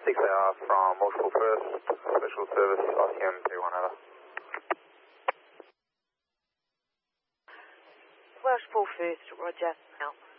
6AR from Multiple First, Special Service, RCM 31 over. Welsh Paul First, Roger, out.